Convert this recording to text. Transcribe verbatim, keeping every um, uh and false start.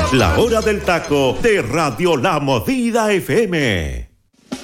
La hora del taco de Radio La Movida F M.